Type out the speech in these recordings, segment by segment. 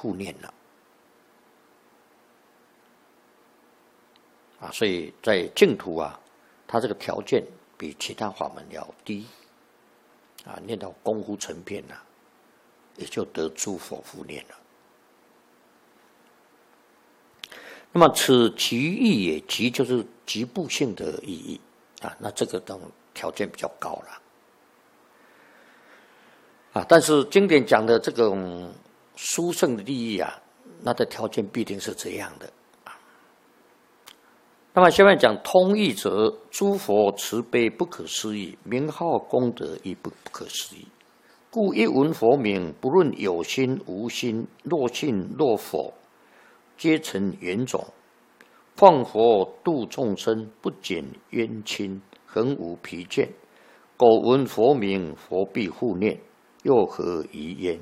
护念了。所以在净土啊，它这个条件比其他法门要低。念到功夫成片了，也就得诸佛护念了。那么此局意也，局就是局部性的意义那这个当条件比较高了但是经典讲的这种殊胜的利益那的条件必定是这样的那么下面讲通义者，诸佛慈悲不可思议，名号功德亦不可思议。故一闻佛名，不论有心无心，若信若否，皆成缘种。况佛度众生，不减冤亲，恒无疲倦。苟闻佛名，佛必护念，又何疑焉？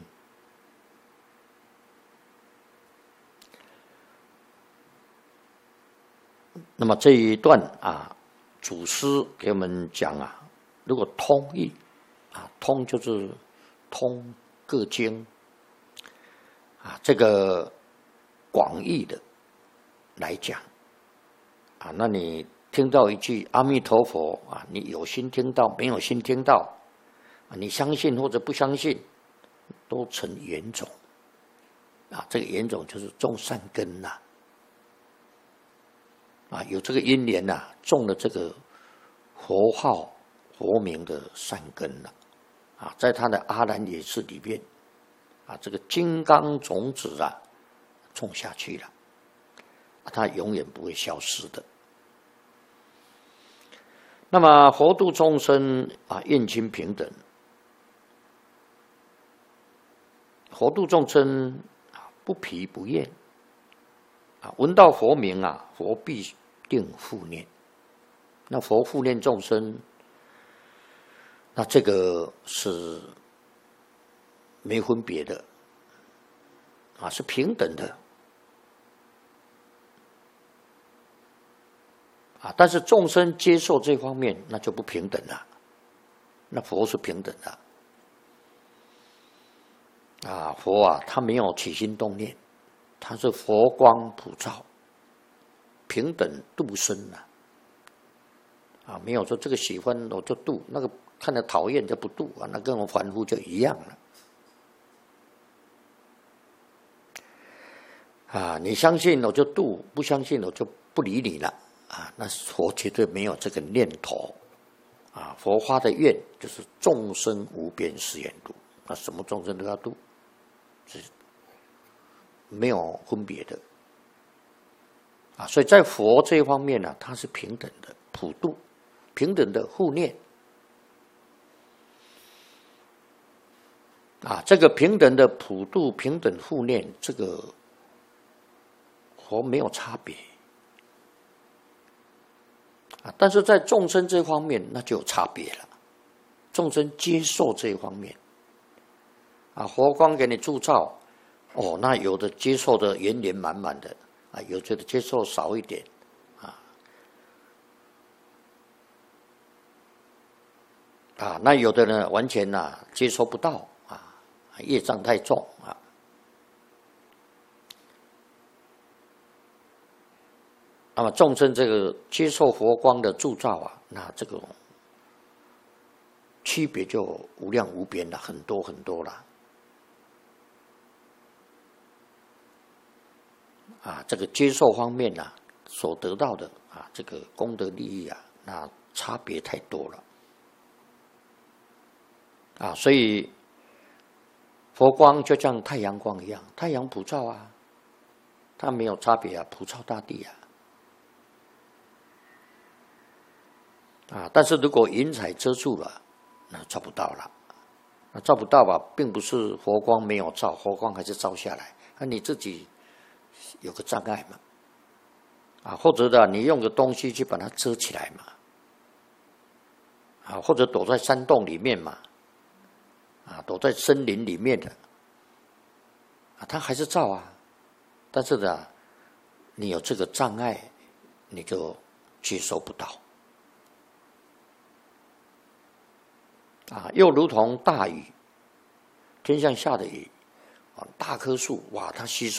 那么这一段祖师给我们讲如果通义通就是通各经这个广义的来讲那你听到一句阿弥陀佛你有心听到，没有心听到你相信或者不相信，都成缘种这个缘种就是种善根有这个因缘种了这个佛号佛名的善根在他的阿兰耶识里面这个金刚种子种下去了它永远不会消失的。那么佛度众生愿亲平等，佛度众生不疲不厌闻到佛名佛必定护念。那佛护念众生，那这个是没分别的是平等的但是众生接受这方面，那就不平等了。那佛是平等的佛他没有起心动念，他是佛光普照，平等度生没有说这个喜欢我就度，那个看着讨厌就不度那跟我凡夫就一样了你相信我就度，不相信我就不理你了那佛绝对没有这个念头佛发的愿就是众生无边誓愿度，那什么众生都要度，是没有分别的所以在佛这一方面它是平等的普度，平等的护念这个平等的普度，平等护念，这个佛没有差别但是在众生这方面那就有差别了。众生接受这一方面佛光给你铸造那有的接受的圆圆满满的有的接受少一点那有的呢完全接收不到业障太重那么众生这个接受佛光的铸造那这个区别就无量无边了，很多很多了这个接受方面所得到的这个功德利益那差别太多了所以佛光就像太阳光一样，太阳普照它没有差别普照大地但是如果云彩遮住了，那照不到了。那照不到并不是佛光没有照，佛光还是照下来。你自己有个障碍嘛，或者你用个东西去把它遮起来嘛，或者躲在山洞里面嘛，躲在森林里面的，它还是照但是你有这个障碍，你就接收不到。又如同大雨，天上下的雨大棵树哇，它吸收